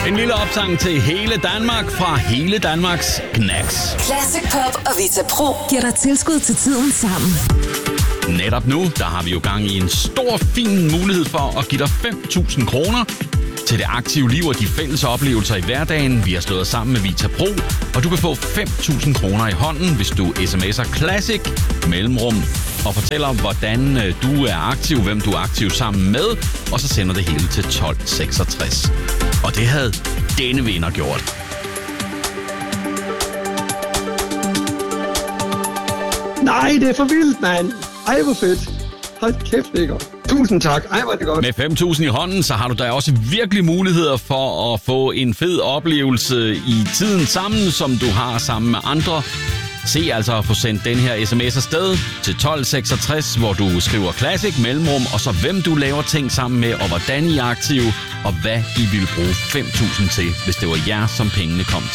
En lille opsang til hele Danmark fra hele Danmarks Knacks. Classic Pop og Vita Pro giver dig tilskud til tiden sammen. Netop nu, der har vi jo gang i en stor, fin mulighed for at give dig 5.000 kroner til det aktive liv og de fælles oplevelser i hverdagen. Vi har slået os sammen med Vita Pro, og du kan få 5.000 kroner i hånden, hvis du sms'er Classic mellemrum og fortæller, hvordan du er aktiv, hvem du er aktiv sammen med, og så sender det hele til 1266. Og det havde denne vinder gjort. Nej, det er for vildt, mand. Ej, hvor fedt. Hold kæft, det er godt. Tusind tak. Ej, hvor er det godt. Med 5.000 i hånden, så har du da også virkelig muligheder for at få en fed oplevelse i tiden sammen, som du har sammen med andre. Se altså at få sendt den her sms afsted til 1266, hvor du skriver Classic mellemrum, og så hvem du laver ting sammen med, og hvordan I er aktive, og hvad I vil bruge 5.000 til, hvis det var jer, som pengene kom